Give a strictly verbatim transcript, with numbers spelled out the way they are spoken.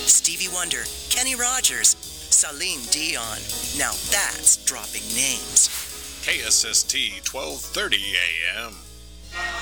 Stevie Wonder, Kenny Rogers, Celine Dion. Now that's dropping names. K S S T twelve thirty A M.